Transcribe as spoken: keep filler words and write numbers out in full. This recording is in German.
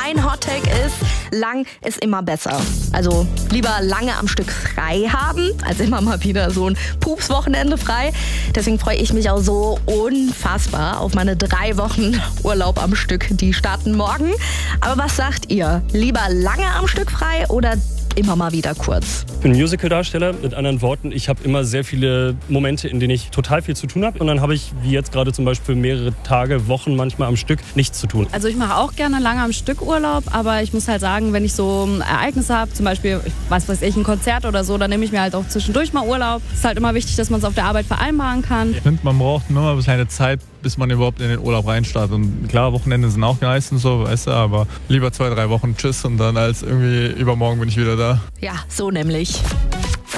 Mein Hottag ist, lang ist immer besser. Also lieber lange am Stück frei haben, als immer mal wieder so ein Pups-Wochenende frei. Deswegen freue ich mich auch so unfassbar auf meine drei Wochen Urlaub am Stück. Die starten morgen. Aber was sagt ihr? Lieber lange am Stück frei oder immer mal wieder kurz? Ich bin Musical-Darsteller. Mit anderen Worten, ich habe immer sehr viele Momente, in denen ich total viel zu tun habe. Und dann habe ich, wie jetzt gerade zum Beispiel, mehrere Tage, Wochen manchmal am Stück nichts zu tun. Also ich mache auch gerne lange am Stück Urlaub, aber ich muss halt sagen, wenn ich so Ereignisse habe, zum Beispiel, was weiß ich, ein Konzert oder so, dann nehme ich mir halt auch zwischendurch mal Urlaub. Es ist halt immer wichtig, dass man es auf der Arbeit vereinbaren kann. Ich finde, man braucht immer ein bisschen eine Zeit, bis man überhaupt in den Urlaub reinstartet. Und klar, Wochenende sind auch nice und so, weißt du, aber lieber zwei, drei Wochen Tschüss und dann als irgendwie übermorgen bin ich wieder da. Ja, so nämlich.